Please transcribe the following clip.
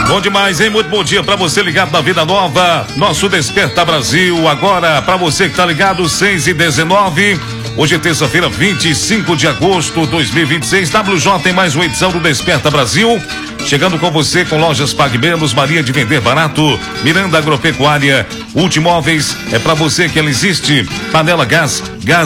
Bom demais, hein? Muito bom dia pra você ligado na Vida Nova, nosso Desperta Brasil. Agora, pra você que tá ligado, 6h19. Hoje é terça-feira, 25 de agosto de 2026. WJ tem mais uma edição do Desperta Brasil. Chegando com você com lojas Pague Menos, Maria de Vender Barato, Miranda Agropecuária, Ultimóveis, é pra você que ela existe. Panela Gás